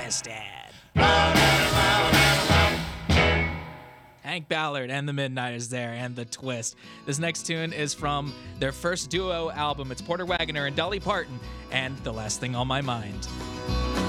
Twisted. Hank Ballard and the Midnighters there, and the twist. This next tune is from their first duo album. It's Porter Wagoner and Dolly Parton, and The Last Thing on My Mind.